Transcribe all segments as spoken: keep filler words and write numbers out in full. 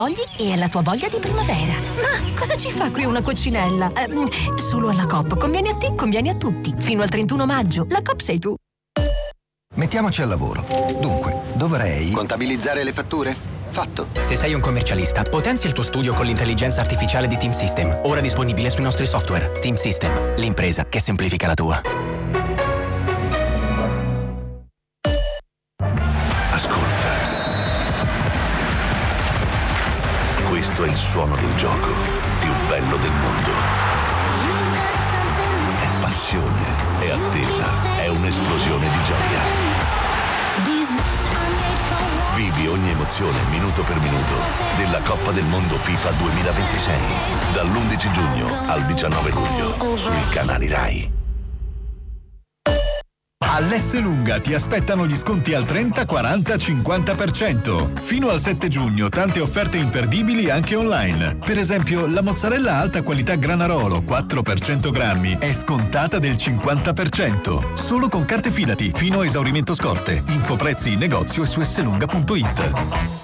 E alla tua voglia di primavera. Ma cosa ci fa qui una coccinella? Eh, solo alla Coop. Conviene a te, conviene a tutti. Fino al trentuno maggio. La Coop sei tu. Mettiamoci al lavoro. Dunque, dovrei... contabilizzare le fatture? Fatto. Se sei un commercialista, potenzia il tuo studio con l'intelligenza artificiale di Team System. Ora disponibile sui nostri software. Team System, l'impresa che semplifica la tua. Questo è il suono del gioco più bello del mondo. È passione, è attesa, è un'esplosione di gioia. Vivi ogni emozione minuto per minuto della Coppa del Mondo FIFA duemilaventisei dall'undici giugno al diciannove luglio sui canali Rai. All'Esselunga ti aspettano gli sconti al trenta, quaranta, cinquanta per cento. Fino al sette giugno tante offerte imperdibili anche online. Per esempio, la mozzarella alta qualità Granarolo quattro per cento grammi è scontata del cinquanta per cento. Solo con carte Fidati, fino a esaurimento scorte. Info prezzi in negozio e su esselunga punto it.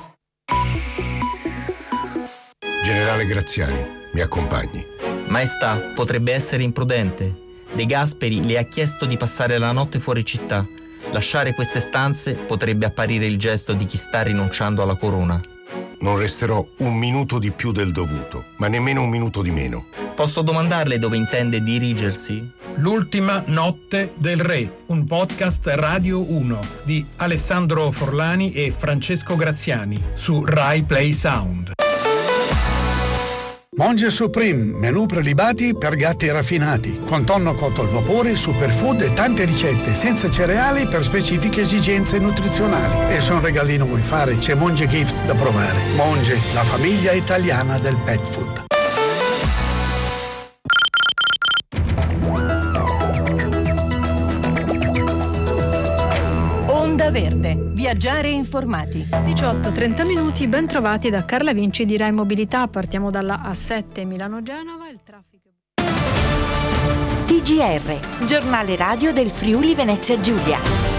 Generale Graziani, mi accompagni. Maestà, potrebbe essere imprudente. De Gasperi le ha chiesto di passare la notte fuori città. Lasciare queste stanze potrebbe apparire il gesto di chi sta rinunciando alla corona. Non resterò un minuto di più del dovuto, ma nemmeno un minuto di meno. Posso domandarle dove intende dirigersi? L'ultima notte del re, un podcast Radio uno di Alessandro Forlani e Francesco Graziani su Rai Play Sound. Monge Supreme, menù prelibati per gatti raffinati, con tonno cotto al vapore, superfood e tante ricette, senza cereali per specifiche esigenze nutrizionali. E se un regalino vuoi fare, c'è Monge Gift da provare. Monge, la famiglia italiana del pet food. Onda Verde, viaggiare informati. diciotto trenta minuti, ben trovati da Carla Vinci di Rai Mobilità. Partiamo dalla A sette Milano-Genova. Il traffico. T G R, giornale radio del Friuli Venezia Giulia.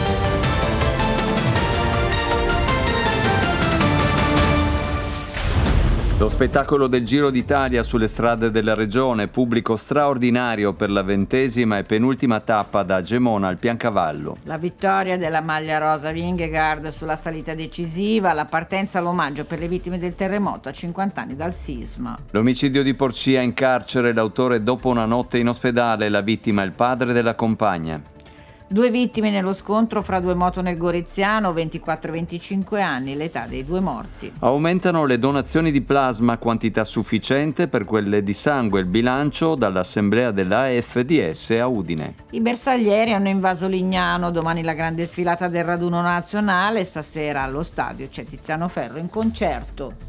Lo spettacolo del Giro d'Italia sulle strade della regione, pubblico straordinario per la ventesima e penultima tappa da Gemona al Piancavallo. La vittoria della maglia rosa Vingegaard sulla salita decisiva, la partenza all'omaggio per le vittime del terremoto a cinquanta anni dal sisma. L'omicidio di Porcia in carcere, l'autore dopo una notte in ospedale, la vittima il padre della compagna. Due vittime nello scontro fra due moto nel Goriziano, ventiquattro e venticinque anni, l'età dei due morti. Aumentano le donazioni di plasma, quantità sufficiente per quelle di sangue, il bilancio dall'assemblea dell'A F D S a Udine. I bersaglieri hanno invaso Lignano, domani la grande sfilata del raduno nazionale, stasera allo stadio c'è Tiziano Ferro in concerto.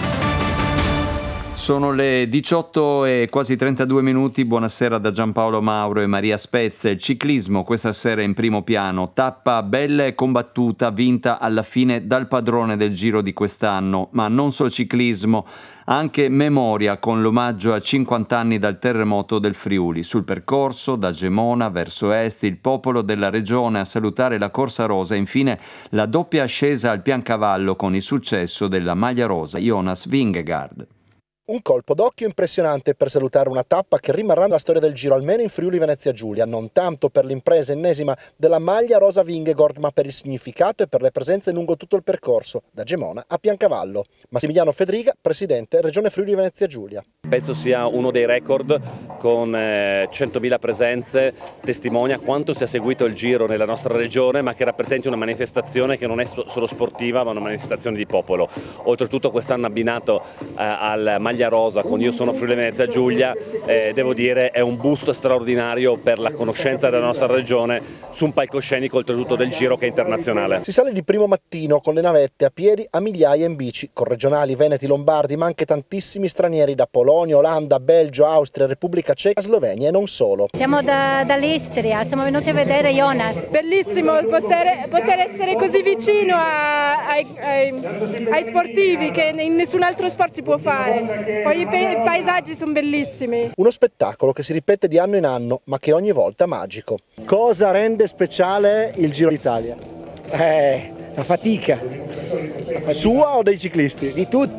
Sono le diciotto e quasi trentadue minuti, buonasera da Giampaolo Mauro e Maria Spezia. Il ciclismo questa sera in primo piano, tappa bella e combattuta, vinta alla fine dal padrone del Giro di quest'anno, ma non solo ciclismo, anche memoria con l'omaggio a cinquanta anni dal terremoto del Friuli. Sul percorso da Gemona verso est il popolo della regione a salutare la Corsa Rosa e infine la doppia ascesa al Piancavallo con il successo della maglia rosa Jonas Vingegaard. Un colpo d'occhio impressionante per salutare una tappa che rimarrà nella storia del Giro, almeno in Friuli Venezia Giulia, non tanto per l'impresa ennesima della maglia rosa Vingegaard, ma per il significato e per le presenze lungo tutto il percorso, da Gemona a Piancavallo. Massimiliano Fedriga, presidente Regione Friuli Venezia Giulia. Penso sia uno dei record, con eh, centomila presenze, testimonia quanto sia seguito il Giro nella nostra regione, ma che rappresenti una manifestazione che non è solo sportiva, ma una manifestazione di popolo. Oltretutto quest'anno abbinato eh, al maglia rosa con Io sono Friuli Venezia Giulia, eh, devo dire è un boost straordinario per la conoscenza della nostra regione su un palcoscenico oltretutto del Giro che è internazionale. Si sale di primo mattino con le navette a piedi, a migliaia e in bici, con regionali veneti, lombardi, ma anche tantissimi stranieri da Polonia, Olanda, Belgio, Austria, Repubblica Ceca, Slovenia e non solo. Siamo da, dall'Istria, siamo venuti a vedere Jonas. Bellissimo poter, poter essere così vicino a, ai, ai, ai sportivi che in nessun altro sport si può fare. Poi i, pe- i paesaggi sono bellissimi. Uno spettacolo che si ripete di anno in anno, ma che ogni volta è magico. Cosa rende speciale il Giro d'Italia? Eh, la fatica. la fatica. Sua o dei ciclisti? Di tutti.